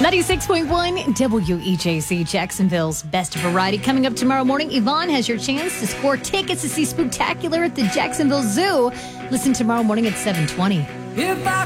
96.1 WEJC, Jacksonville's best variety. Coming up tomorrow morning, Yvonne has your chance to score tickets to see Spooktacular at the Jacksonville Zoo. Listen tomorrow morning at 7:20. If I